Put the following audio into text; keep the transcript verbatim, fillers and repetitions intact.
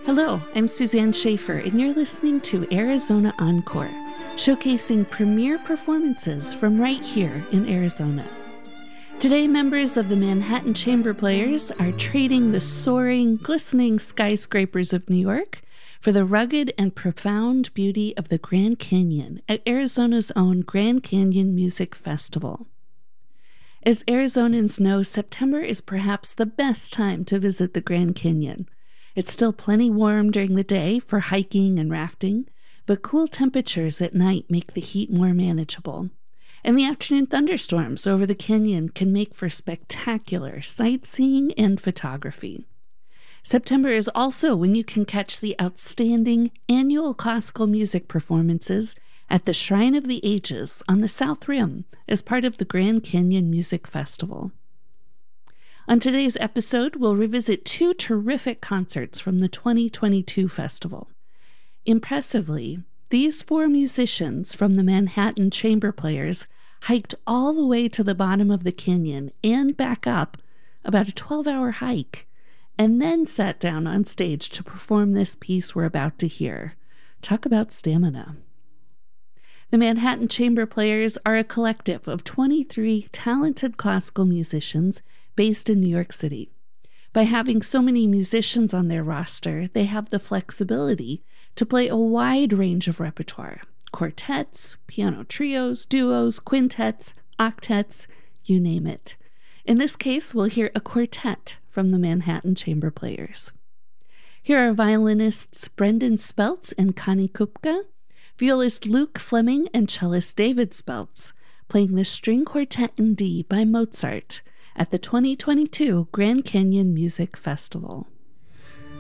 Hello, I'm Suzanne Schaefer, and you're listening to Arizona Encore, showcasing premier performances from right here in Arizona. Today, members of the Manhattan Chamber Players are trading the soaring, glistening skyscrapers of New York for the rugged and profound beauty of the Grand Canyon at Arizona's own Grand Canyon Music Festival. As Arizonans know, September is perhaps the best time to visit the Grand Canyon. It's still plenty warm during the day for hiking and rafting, but cool temperatures at night make the heat more manageable. And the afternoon thunderstorms over the canyon can make for spectacular sightseeing and photography. September is also when you can catch the outstanding annual classical music performances at the Shrine of the Ages on the South Rim as part of the Grand Canyon Music Festival. On today's episode, we'll revisit two terrific concerts from the twenty twenty-two festival. Impressively, these four musicians from the Manhattan Chamber Players hiked all the way to the bottom of the canyon and back up, about a twelve-hour hike, and then sat down on stage to perform this piece we're about to hear. Talk about stamina. The Manhattan Chamber Players are a collective of twenty-three talented classical musicians based in New York City. By having so many musicians on their roster, they have the flexibility to play a wide range of repertoire: quartets, piano trios, duos, quintets, octets, you name it. In this case, we'll hear a quartet from the Manhattan Chamber Players. Here are violinists Brendan Speltz and Connie Kupka, violist Luke Fleming and cellist David Speltz, playing the String Quartet in D by Mozart at the twenty twenty-two Grand Canyon Music Festival.